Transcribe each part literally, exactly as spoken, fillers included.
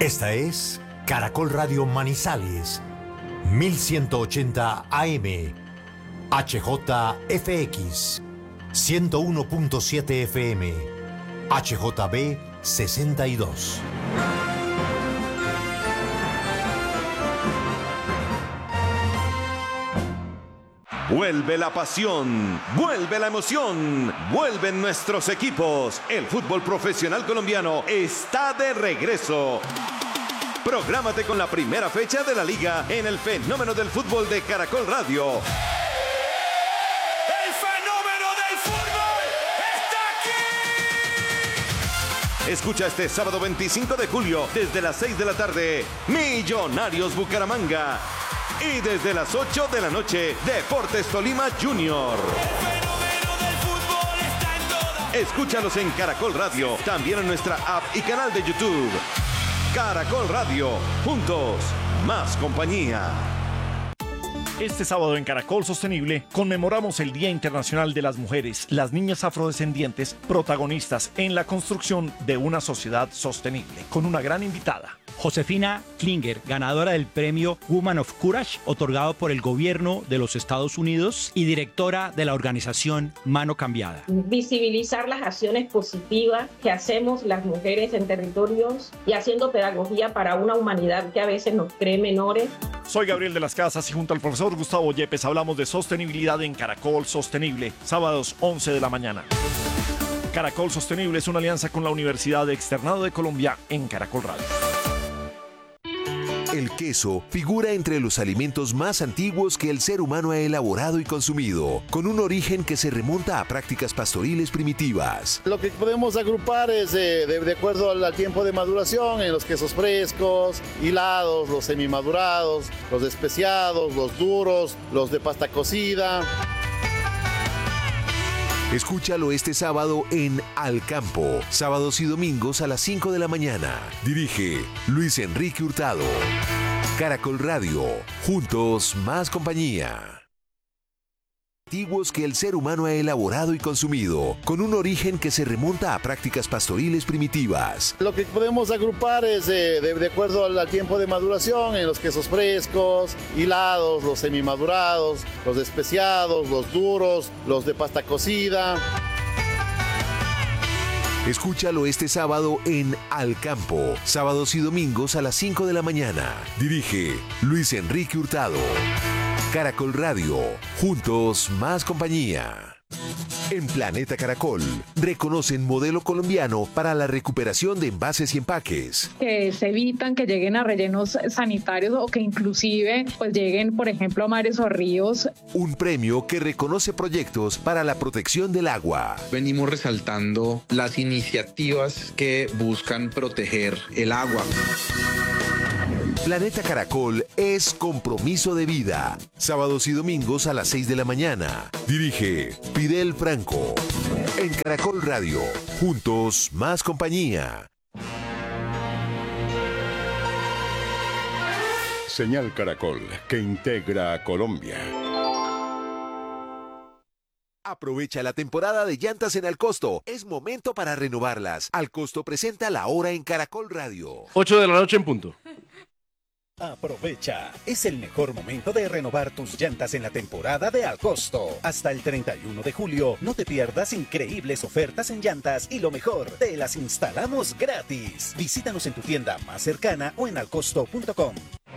Esta es Caracol Radio Manizales, mil ciento ochenta A M, H J F X, ciento uno punto siete F M, H J B sesenta y dos. Vuelve la pasión, vuelve la emoción, vuelven nuestros equipos. El fútbol profesional colombiano está de regreso. Prográmate con la primera fecha de la liga en el fenómeno del fútbol de Caracol Radio. ¡El fenómeno del fútbol está aquí! Escucha este sábado veinticinco de julio desde las seis de la tarde, Millonarios Bucaramanga. Y desde las ocho de la noche, Deportes Tolima Junior. El fenómeno del fútbol está en todas. Escúchalos en Caracol Radio, también en nuestra app y canal de YouTube. Caracol Radio, juntos, más compañía. Este sábado en Caracol Sostenible conmemoramos el Día Internacional de las Mujeres, las niñas afrodescendientes, protagonistas en la construcción de una sociedad sostenible, con una gran invitada. Josefina Klinger, ganadora del premio Woman of Courage, otorgado por el gobierno de los Estados Unidos y directora de la organización Mano Cambiada. Visibilizar las acciones positivas que hacemos las mujeres en territorios y haciendo pedagogía para una humanidad que a veces nos cree menores. Soy Gabriel de las Casas y junto al profesor Gustavo Yepes hablamos de sostenibilidad en Caracol Sostenible, sábados once de la mañana. Caracol Sostenible es una alianza con la Universidad Externado de Colombia en Caracol Radio. El queso figura entre los alimentos más antiguos que el ser humano ha elaborado y consumido, con un origen que se remonta a prácticas pastoriles primitivas. Lo que podemos agrupar es eh, de, de acuerdo al, al tiempo de maduración en los quesos frescos, hilados, los semimadurados, los especiados, los duros, los de pasta cocida. Escúchalo este sábado en Al Campo, sábados y domingos a las cinco de la mañana. Dirige Luis Enrique Hurtado. Caracol Radio, juntos más compañía. Antiguos que el ser humano ha elaborado y consumido, con un origen que se remonta a prácticas pastoriles primitivas. Lo que podemos agrupar es eh, de, de acuerdo al, al tiempo de maduración en los quesos frescos, hilados, los semimadurados, los especiados, los duros, los de pasta cocida. Escúchalo este sábado en Al Campo, sábados y domingos a las cinco de la mañana. Dirige Luis Enrique Hurtado. Caracol Radio, juntos más compañía. En Planeta Caracol, reconocen modelo colombiano para la recuperación de envases y empaques. Que se evitan que lleguen a rellenos sanitarios o que inclusive pues lleguen, por ejemplo, a mares o ríos. Un premio que reconoce proyectos para la protección del agua. Venimos resaltando las iniciativas que buscan proteger el agua. Planeta Caracol es compromiso de vida. Sábados y domingos a las seis de la mañana. Dirige Fidel Franco. En Caracol Radio, juntos más compañía. Señal Caracol, que integra a Colombia. Aprovecha la temporada de llantas en Alcosto. Es momento para renovarlas. Alcosto presenta La Hora en Caracol Radio. ocho de la noche en punto. Aprovecha, es el mejor momento de renovar tus llantas en la temporada de Alcosto. Hasta el treinta y uno de julio, no te pierdas increíbles ofertas en llantas y lo mejor, te las instalamos gratis. Visítanos en tu tienda más cercana o en alcosto punto com.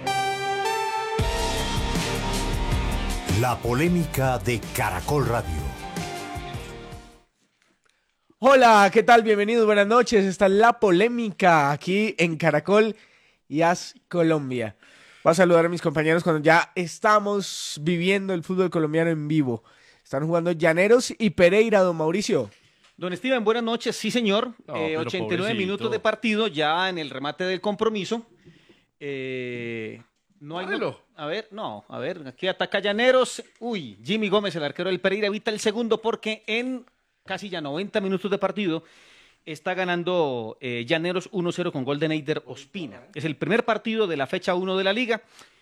La polémica de Caracol Radio. Hola, ¿qué tal? Bienvenidos, buenas noches. Está La Polémica aquí en Caracol y As Colombia. Voy a saludar a mis compañeros cuando ya estamos viviendo el fútbol colombiano en vivo. Están jugando Llaneros y Pereira, don Mauricio. Don Steven, buenas noches. Sí, señor. No, eh, ochenta y nueve pobrecito. minutos de partido ya en el remate del compromiso. Eh, no hay... Párelo. A ver, no, a ver, aquí ataca Llaneros. Uy, Jimmy Gómez, el arquero del Pereira, evita el segundo porque en casi ya noventa minutos de partido está ganando eh, Llaneros uno cero con gol de Neider Ospina. Es el primer partido de la fecha uno de la liga.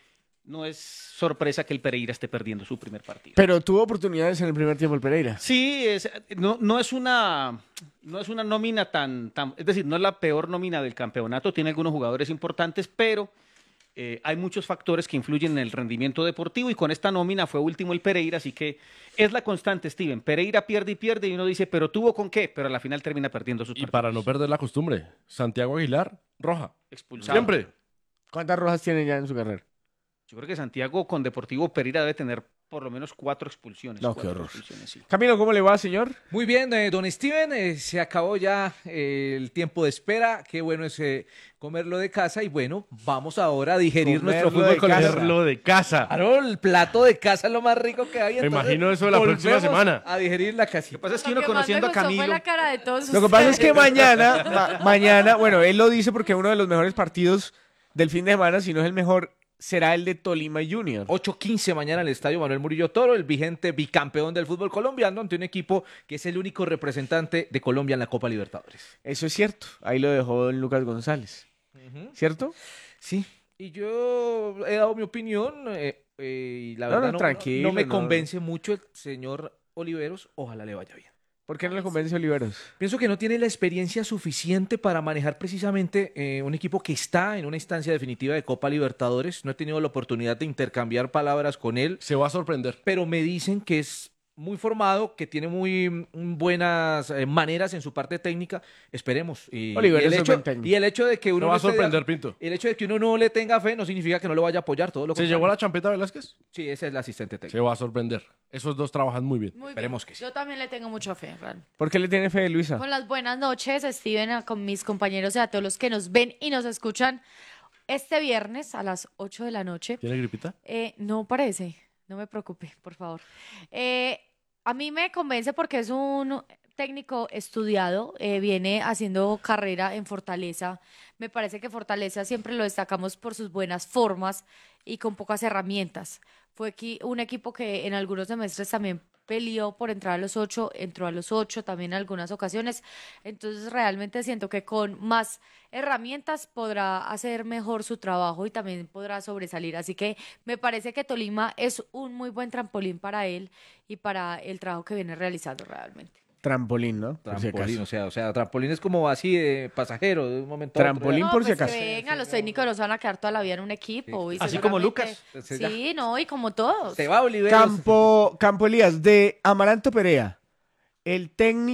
no es sorpresa que el Pereira esté perdiendo su primer partido. Pero tuvo oportunidades en el primer tiempo el Pereira. Sí, es, no, no es una no es una nómina tan, tan, es decir, no es la peor nómina del campeonato, tiene algunos jugadores importantes, pero eh, hay muchos factores que influyen en el rendimiento deportivo y con esta nómina fue último el Pereira, así que es la constante, Steven. Pereira pierde y pierde y uno dice, pero ¿tuvo con qué? Pero a la final termina perdiendo sus Y partidos. para no perder la costumbre, Santiago Aguilar, roja. Expulsado. Siempre. ¿Cuántas rojas tiene ya en su carrera? Yo creo que Santiago con Deportivo Pereira debe tener por lo menos cuatro expulsiones. No, cuatro qué horror. expulsiones, sí. Camilo, ¿cómo le va, señor? Muy bien, eh, don Steven, eh, se acabó ya eh, el tiempo de espera. Qué bueno es eh, comerlo de casa y bueno, vamos ahora a digerir Comerlo nuestro fútbol de colombiano. Comerlo de casa. Claro, el plato de casa es lo más rico que hay. Me entonces imagino eso la próxima volvemos semana. A digerir la casita. Lo que pasa es que Lo uno que más conociendo me a gustó fue Camilo... la cara de todos Lo que pasa es que ustedes. mañana, ma- mañana, bueno, él lo dice porque uno de los mejores partidos del fin de semana, si no es el mejor, será el de Tolima Junior. ocho quince mañana en el Estadio Manuel Murillo Toro, el vigente bicampeón del fútbol colombiano, ante un equipo que es el único representante de Colombia en la Copa Libertadores. Eso es cierto. Ahí lo dejó don Lucas González. ¿Cierto? Sí. Y yo he dado mi opinión eh, eh, y la No, verdad no, no, tranquilo, no me no. convence mucho el señor Oliveros. Ojalá le vaya bien. ¿Por qué no le convence a Oliveros? Pienso que no tiene la experiencia suficiente para manejar precisamente eh, un equipo que está en una instancia definitiva de Copa Libertadores. No he tenido la oportunidad de intercambiar palabras con él. Se va a sorprender. Pero me dicen que es muy formado, que tiene muy mm, buenas eh, maneras en su parte técnica. Esperemos. Y, Oliveros y el es hecho, buen técnico. y el hecho de que uno Se va no a esté de- sorprender, Pinto. el hecho de que uno no le tenga fe no significa que no lo vaya a apoyar. Todo lo ¿Se contrario. llevó la champeta Velázquez? Sí, ese es el asistente técnico. Se va a sorprender. Esos dos trabajan muy bien. Muy bien. Esperemos que sí. Yo también le tengo mucha fe, Fran. ¿Por qué le tiene fe, Luisa? Con las buenas noches, Steven, a- con mis compañeros y a todos los que nos ven y nos escuchan este viernes a las ocho de la noche. ¿Tiene gripita? Eh, no parece, no me preocupe, por favor. Eh, a mí me convence porque es un técnico estudiado, eh, viene haciendo carrera en Fortaleza. Me parece que Fortaleza siempre lo destacamos por sus buenas formas y con pocas herramientas. Fue aquí un equipo que en algunos semestres también peleó por entrar a los ocho, entró a los ocho también en algunas ocasiones. Entonces realmente siento que con más herramientas podrá hacer mejor su trabajo y también podrá sobresalir. Así que me parece que Tolima es un muy buen trampolín para él y para el trabajo que viene realizando realmente. Trampolín, ¿no? Por si Trampolín, acaso. o sea, o sea, trampolín es como así de pasajero, de un momento a otro. Trampolín. No, por si pues que acaso. venga, los técnicos no se van a quedar toda la vida en un equipo. y Así como seguramente- Lucas. Sí, no, y como todos. Se va Oliveros. Campo, Campo Elías, de Amaranto Perea, el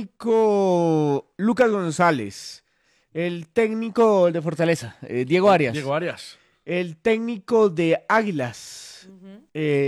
técnico Lucas González, el técnico de Fortaleza, eh, Diego Arias, Diego Arias. el técnico de Águilas, Ujú.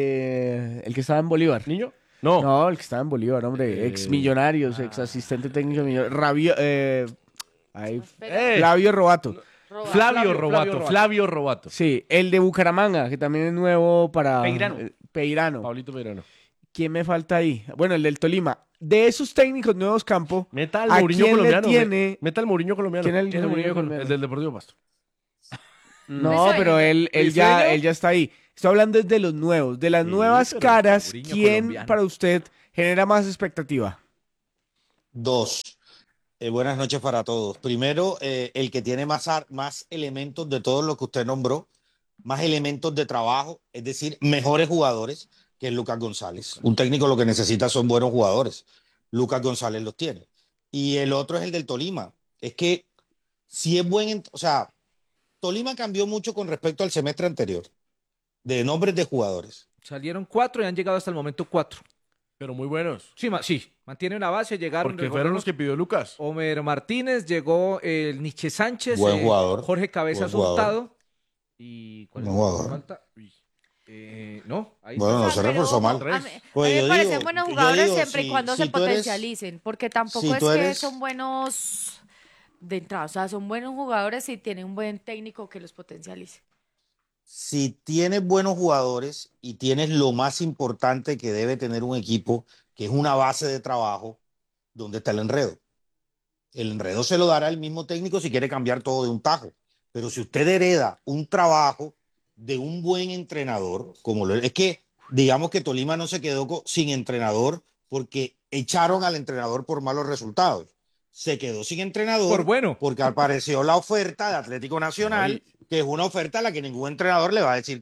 eh, el que estaba en Bolívar. ¿Niño? No. No, el que estaba en Bolívar, hombre, Eh, ex Millonarios, ex asistente técnico de Millonarios, Rabio, eh, ahí, Espera. Eh, Flavio Robato. Roba. Flavio, Flavio Robato, Robato. Flavio Robato. Sí, el de Bucaramanga, que también es nuevo para... Peirano. eh, Peirano. Pablito Peirano. ¿Quién me falta ahí? Bueno, el del Tolima. De esos técnicos nuevos, Campo, Meta al ¿a Mourinho quién le colombiano. tiene- Meta al Mourinho colombiano. ¿Quién es el ¿Quién Mourinho colombiano? El del Deportivo Pasto. ¿Me No, sueña? pero él, él, ¿Me ya, sueña? él ya está ahí. Estoy hablando de los nuevos. De las Sí, nuevas pero caras, Mourinho ¿quién colombiano. para usted genera más expectativa? Dos. Eh, buenas noches para todos. Primero, eh, el que tiene más, ar- más elementos de todo lo que usted nombró, más elementos de trabajo, es decir, mejores jugadores, que es Lucas González. Un técnico lo que necesita son buenos jugadores. Lucas González los tiene. Y el otro es el del Tolima. Es que si es buen, ent- o sea, Tolima cambió mucho con respecto al semestre anterior, de nombres de jugadores. Salieron cuatro y han llegado hasta el momento cuatro. Pero muy buenos. Sí, ma- sí, mantiene una base, llegaron. Porque fueron los que pidió Lucas. Homer Martínez, llegó el Nietzsche Sánchez, Buen eh, jugador. Jorge Cabezas Buen jugador. Hurtado. ¿Y cuál Buen es el que jugador. falta? Uy, eh, no, ahí Bueno, está. no se Pero, reforzó ojo, mal. A mí, a mí Pues me yo parecen digo- buenos yo jugadores digo, siempre y si- cuando si se tú eres- potencialicen, porque tampoco si es tú que eres- son buenos de entrada, o sea, son buenos jugadores y tienen un buen técnico que los potencialice. Si tienes buenos jugadores y tienes lo más importante que debe tener un equipo, que es una base de trabajo, ¿dónde está el enredo? El enredo se lo dará el mismo técnico si quiere cambiar todo de un tajo. Pero si usted hereda un trabajo de un buen entrenador, como lo es que digamos que Tolima no se quedó co- sin entrenador porque echaron al entrenador por malos resultados. Se quedó sin entrenador Por bueno. porque apareció la oferta de Atlético Nacional, que es una oferta a la que ningún entrenador le va a decir que no.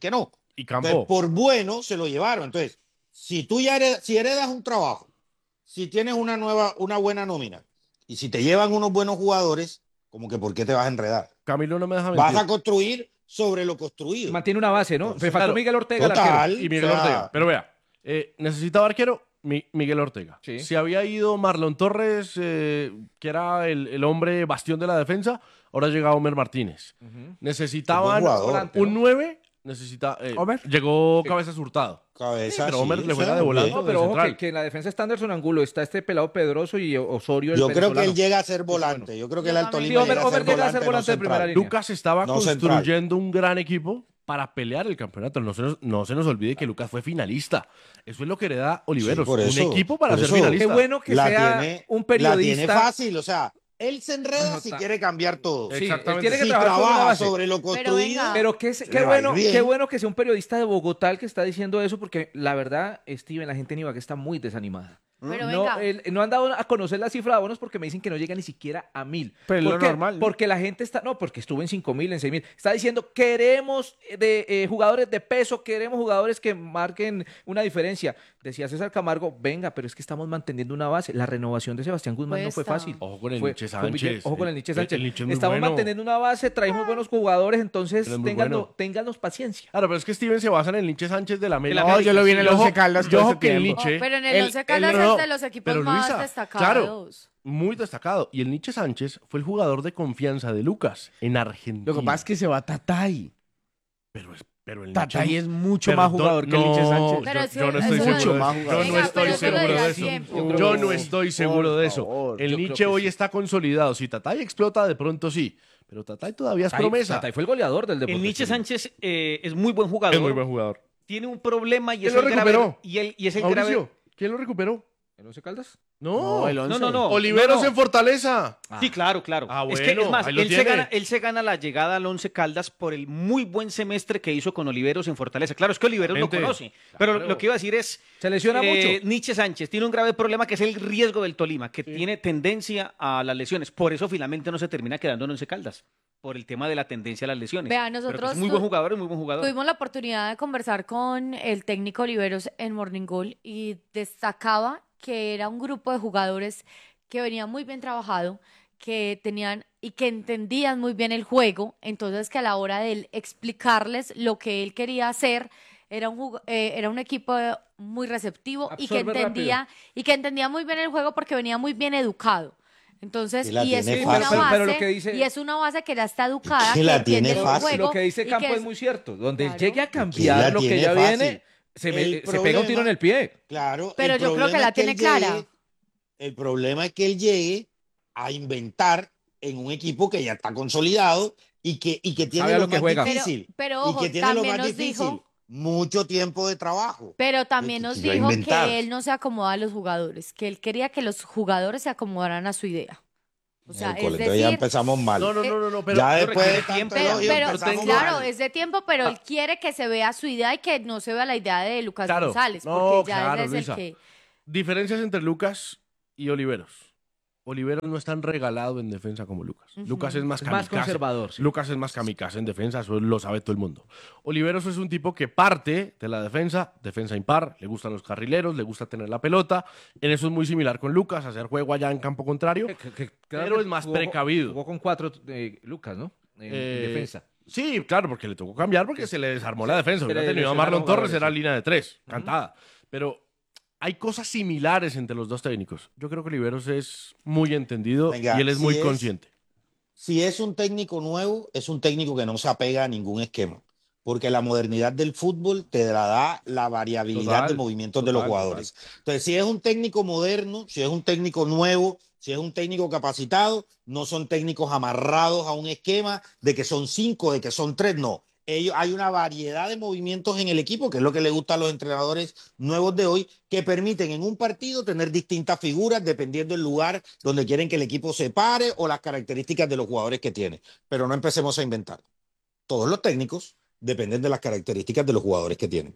Y Campo. Entonces, por bueno se lo llevaron. Entonces, si tú ya heredas, si heredas un trabajo, si tienes una nueva, una buena nómina, y si te llevan unos buenos jugadores, como que ¿por qué te vas a enredar? Camilo no me deja mentir. Vas a construir sobre lo construido. Mantiene una base, ¿no? Me faltó claro, Miguel Ortega. el total. arquero. Y Miguel O sea, Ortega. Pero vea, eh, necesitaba arquero Mi- Miguel Ortega. Sí. Si había ido Marlon Torres, eh, que era el, el hombre bastión de la defensa, ahora llega Homer Martínez. Ujú. Necesitaban Un buen jugador, un nueve. Necesita, eh, Homer. Llegó Cabezas Hurtado. Cabeza, Sí, pero sí, Homer le o juega sea, de volante. No, de pero ojo central. que, que en la defensa está Anderson Angulo, está este pelado Pedroso y Osorio el Yo creo que venezolano. él llega a ser volante. Yo creo que el Yo Alto también. Lima Sí, Homer- llega a Homer ser llega a ser volante, volante no de primera central. línea. Lucas estaba No construyendo un gran equipo para pelear el campeonato. No se, nos, no se nos olvide que Lucas fue finalista. Eso es lo que hereda Oliveros. Sí, por eso, un equipo para por ser eso. finalista. Qué bueno que La sea tiene- un La periodista. tiene fácil, o sea, él se enreda No, si ta- quiere cambiar todo. Sí, él Exactamente. tiene que Si trabajar sobre una trabaja base. sobre lo construido, venga. Pero qué, le qué va a ir bueno, bien. qué bueno que sea un periodista de Bogotá el que está diciendo eso, porque la verdad, Steven, la gente en Ibagué está muy desanimada. Pero No, venga. el- no han dado a conocer la cifra de abonos porque me dicen que no llega ni siquiera a mil. Pero es ¿Por lo qué? normal, ¿no? Porque la gente está, no, porque estuvo en cinco mil, en seis mil. Está diciendo, queremos de eh, jugadores de peso, queremos jugadores que marquen una diferencia. Decía César Camargo, venga, pero es que estamos manteniendo una base. La renovación de Sebastián Guzmán no fue Cuesta. fácil. Ojo con el Fue- Nietzsche fue un billete- Sánchez. Ojo con el Nietzsche El- Sánchez. el Nietzsche es muy Estamos bueno. manteniendo una base, traemos buenos jugadores, entonces Él es muy téngannos, bueno. téngannos paciencia. Claro, pero es que Steven se basa en el Nietzsche Sánchez de la América. No, yo lo vi en el Y ojo- Once Caldas y todo ojo este que el tiempo. Nietzsche- Oh, pero en el el- Once Caldas el- no, es de los equipos pero más Luisa, destacados. Claro, muy destacado. Y el Nietzsche Sánchez fue el jugador de confianza de Lucas en Argentina. Lo que pasa es que se va Tatay. Pero, es- pero el Tatay Nietzsche- es mucho Perdón, más jugador que el Nietzsche no, Sánchez. Pero yo, eso- yo no estoy eso- seguro Mucho de más eso. jugador. Yo no Venga, estoy pero eso lo seguro dirá de el eso. tiempo. Yo creo Yo que no sí. estoy seguro Por de eso. favor, El yo creo Nietzsche que hoy sí. está consolidado. Si Tatay explota, de pronto sí. Pero Tatay todavía es Tatay- promesa. Tatay fue el goleador del Deportes El Nietzsche Tolima. Sánchez eh, es muy buen jugador. Es muy buen jugador. Tiene un problema y ¿Quién es lo el grave. recuperó? Y, el, y es el Mauricio, grave. ¿quién lo recuperó? ¿El Once Caldas? No, el once. No, no, no. Oliveros no, no. en Fortaleza. Sí, claro, claro. Ah, es que, bueno, es más, ahí lo él se, tiene. gana, él se gana la llegada al Once Caldas por el muy buen semestre que hizo con Oliveros en Fortaleza. Claro, es que Oliveros lo Mente. conoce. Pero Claro. lo que iba a decir es... Se lesiona eh, mucho. Nietzsche Sánchez tiene un grave problema que es el riesgo del Tolima, que tiene tendencia a las lesiones. Por eso finalmente no se termina quedando en Once Caldas. Por el tema de la tendencia a las lesiones. Vea, Pero que nosotros es muy tu- buen jugador, es muy buen jugador. Tuvimos la oportunidad de conversar con el técnico Oliveros en Morning Goal y destacaba que era un grupo de jugadores que venía muy bien trabajado, que tenían y que entendían muy bien el juego, entonces que a la hora de él explicarles lo que él quería hacer, era un, jug- eh, era un equipo muy receptivo y que Absorbe entendía y que entendía muy bien el juego porque venía muy bien educado. Entonces, Y la y es tiene una fácil. base, Pero lo que dice- y es una base que ya está educada, Que que, la entiende tiene el fácil. juego. Lo que dice y Campo que es muy cierto. Donde él Claro. llegue a la cambiar lo que tiene ya fácil. viene, se, me- El se pega un tiro problema- en el pie. Claro. Pero el yo creo que problema la es tiene él clara. llegue- el problema es que él llegue a inventar en un equipo que ya está consolidado y que, y que tiene Sabe a lo, lo que más juega. difícil. Pero- pero y ojo, que tiene lo también más nos difícil. dijo- Mucho tiempo de trabajo. Pero también nos que iba a dijo inventar. que él no se acomoda a los jugadores, que él quería que los jugadores se acomodaran a su idea. O sea, es Miércoles, decir, entonces ya empezamos mal. No, no, no, no, no, pero ya pero después de requiere tanto tiempo. pero, elogio pero empezamos claro, mal. es de tiempo, pero él quiere que se vea su idea y que no se vea la idea de Lucas Claro. González, No, porque ya claro, es Luisa. el que... Diferencias entre Lucas y Oliveros. Oliveros no es tan regalado en defensa como Lucas. Ujú. Lucas es más Es más kamikaze. conservador, sí. Lucas es más kamikaze en defensa, eso lo sabe todo el mundo. Oliveros es un tipo que parte de la defensa, defensa impar, le gustan los carrileros, le gusta tener la pelota. En eso es muy similar con Lucas, hacer juego allá en campo contrario. Que- que- que- claro Pero que es más jugó- precavido. Jugó con cuatro eh, Lucas, ¿no? En, en Eh, defensa. Sí, claro, porque le tocó cambiar porque se le desarmó la defensa. Se le Hubiera tenido a lesionaron Marlon Torres, jugadores, era sí. línea de tres, cantada. Pero hay cosas similares entre los dos técnicos. Yo creo que Oliveros es muy entendido Venga, y él es si muy es- consciente. Si es un técnico nuevo, es un técnico que no se apega a ningún esquema. Porque la modernidad del fútbol te la da la variabilidad Total, de movimientos de los total, jugadores. Entonces, si es un técnico moderno, si es un técnico nuevo, si es un técnico capacitado, no son técnicos amarrados a un esquema de que son cinco, de que son tres, no. Ellos, hay una variedad de movimientos en el equipo, que es lo que le gusta a los entrenadores nuevos de hoy, que permiten en un partido tener distintas figuras dependiendo del lugar donde quieren que el equipo se pare o las características de los jugadores que tiene. Pero no empecemos a inventar. Todos los técnicos dependen de las características de los jugadores que tienen.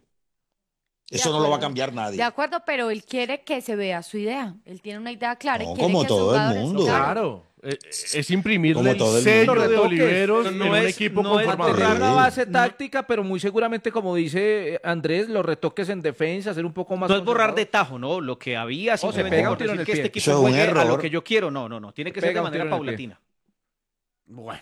De Eso no lo va a acuerdo. cambiar nadie. De acuerdo, pero él quiere que se vea su idea. Él tiene una idea clara No, y quiere como que sus todo el jugadores- mundo. Claro. eh, es imprimirle Como el todo el sello mundo. de Oliveros No en un es- equipo no es conformado. borrar la base táctica, pero muy seguramente, como dice Andrés, los retoques en defensa, hacer un poco más. No es borrar de conservador. tajo, ¿no? Lo que había, se simplemente pega por un tiro en decir el que este pie. equipo Eso es un juegue a lo error. que yo quiero. No, no, no. Tiene que ser de Pega un manera tiro en el pie. paulatina. Bueno,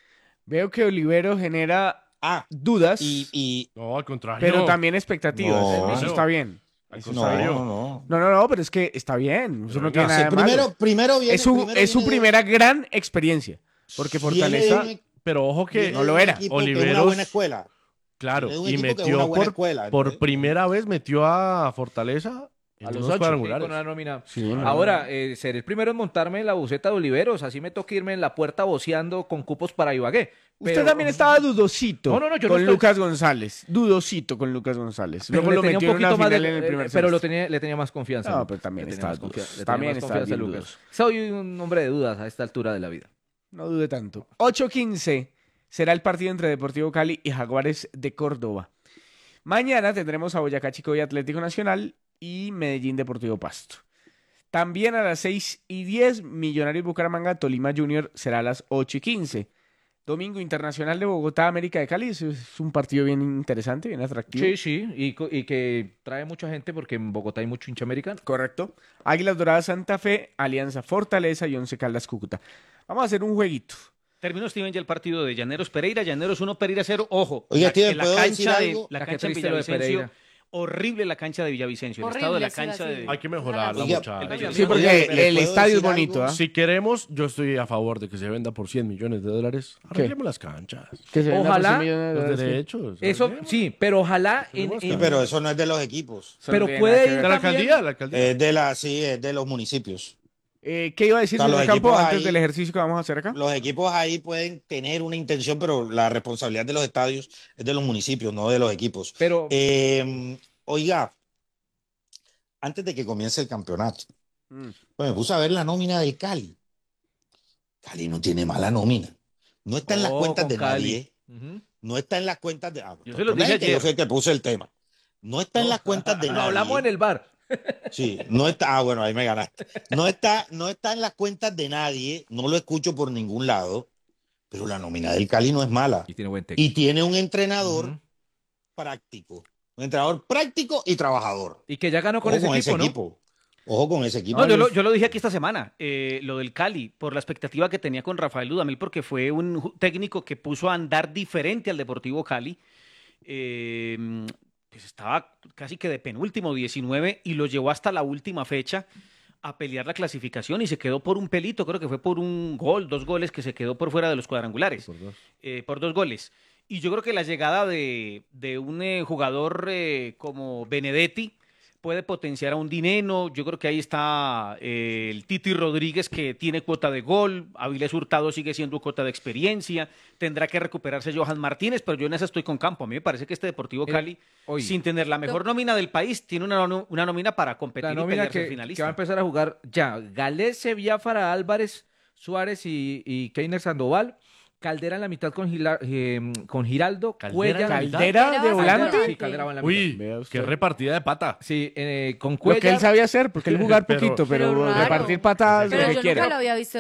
veo que Olivero genera dudas, y, No, al contrario. pero también expectativas. No. Eso está bien. Al Eso No, está bien. no, no. No, no, no, pero es que está bien. Eso no venga, tiene nada de sí, primero- malo. primero viene- es su, primero es su viene de- primera gran experiencia. Porque Viene Fortaleza. de un- Pero ojo que viene no de lo un era. equipo que es una Oliveros- buena escuela. Claro, Viene de un y equipo que es metió una buena por, escuela, por entonces- primera vez metió a Fortaleza en A los unos ocho, cuadrangulares. con la nómina. Sí, no. Ahora, eh, seré el primero en montarme en la buceta de Oliveros. Así me toca irme en la puerta voceando con cupos para Ibagué. Usted Pero- también estaba dudosito No, no, no, yo no con estoy- Lucas González. Dudosito con Lucas González. Pero Luego le lo tenía un metió en una poquito más de- final en el eh, primer pero lo semestre. tenía, le tenía más confianza. No, Lucas. pero también Le está tenía más dudoso. confianza- le tenía También más está confianza a bien Lucas. dudoso. Soy un hombre de dudas a esta altura de la vida. No dude tanto. ocho quince será el partido entre Deportivo Cali y Jaguares de Córdoba. Mañana tendremos a Boyacá Chico y Atlético Nacional y Medellín Deportivo Pasto. También a las seis y diez, Millonarios Bucaramanga, Tolima Junior será a las ocho y quince. Domingo Internacional de Bogotá, América de Cali. Es- Es un partido bien interesante, bien atractivo. Sí, sí, y, co- y que trae mucha gente porque en Bogotá hay mucho hincha americano. Correcto. Águilas Doradas Santa Fe, Alianza Fortaleza y Once Caldas Cúcuta. Vamos a hacer un jueguito. Terminó, Steven, ya el partido de Llaneros Pereira. Llaneros uno, Pereira cero. Ojo, Oiga, la, Steven, en la ¿puedo decir cancha de, algo? la Ah, qué cancha en triste lo de Villavicencio. Pereira. Horrible la cancha de Villavicencio. El Horrible, estado de la sí, cancha así. de... Hay que mejorarla, Oiga, muchachos. Sí, porque Oiga, ¿le el puedo estadio es decir bonito. algo? ¿ah? Si queremos, yo estoy a favor de que se venda por cien millones de dólares. Arreglemos las canchas. Que se venda por Ojalá cien millones de Los dólares, sí. derechos. Eso arreglemos. sí, pero ojalá en, Tenemos en- Sí, pero eso no es de los equipos. Eso pero no tiene puede nada que ir De ver. la también- alcaldía, de la alcaldía. Es de la, sí, es de los municipios. Eh, ¿Qué iba a decir O sea, señor los Campo equipos antes ahí- del ejercicio que vamos a hacer acá? Los equipos ahí pueden tener una intención, pero la responsabilidad de los estadios es de los municipios, no de los equipos. Pero Eh, oiga, antes de que comience el campeonato, Mm. pues me puse a ver la nómina del Cali. Cali no tiene mala nómina. No está en las Oh, cuentas con de Cali. nadie. Ujú. No está en las cuentas de. Ah, Yo se los dije que yo ayer. fui el que puse el tema. No está en las cuentas de Lo nadie. hablamos en el bar. Sí, no está. Ah, bueno, ahí me ganaste. No está, no está en las cuentas de nadie. No lo escucho por ningún lado. Pero la nómina del Cali no es mala. Y tiene buen técnico. Y tiene un entrenador Ujú. práctico. Un entrenador práctico y trabajador. Y que ya ganó con Ojo ese equipo, ¿no? Ojo con ese equipo. No, yo lo, yo lo dije aquí esta semana, eh, lo del Cali, por la expectativa que tenía con Rafael Dudamel, porque fue un ju- técnico que puso a andar diferente al Deportivo Cali. Eh, pues estaba casi que de penúltimo, diecinueve, y lo llevó hasta la última fecha a pelear la clasificación y se quedó por un pelito, creo que fue por un gol, dos goles que se quedó por fuera de los cuadrangulares. Por dos. Eh, por dos goles. Y yo creo que la llegada de, de un eh, jugador eh, como Benedetti puede potenciar a un Dineno. Yo creo que ahí está eh, el Titi Rodríguez, que tiene cuota de gol. Avilés Hurtado sigue siendo cuota de experiencia. Tendrá que recuperarse Johan Martínez, pero yo en esa estoy con Campo. A mí me parece que este Deportivo Mira, Cali, hoy- sin tener la mejor nómina del país, tiene una, no- una nómina para competir La y nómina pelearse al que, finalista. que va a empezar a jugar ya. Galese, Biafara, Álvarez, Suárez y, y Keiner Sandoval. Caldera en la mitad con, Gila- eh, con Giraldo. ¿Caldera en la mitad? ¿Caldera de volante? Sí, Caldera va en la Uy, mitad. qué repartida de pata. Sí, eh, con Lo que él Cuellar. sabía hacer, porque él jugar Pero- poquito, pero, Pero raro. repartir patadas, Pero lo que yo quiere. nunca lo había visto